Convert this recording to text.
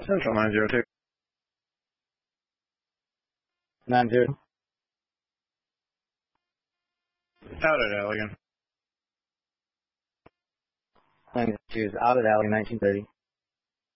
Central 902. 90. Out at Allegan. 92 is out at Alley 1930.